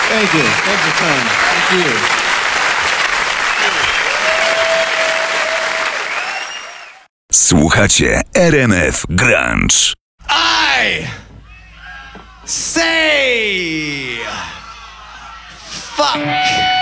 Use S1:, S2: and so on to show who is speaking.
S1: Thank you. Thanks a ton. Thank you.
S2: Słuchacie RMF Grunge.
S3: I say fuck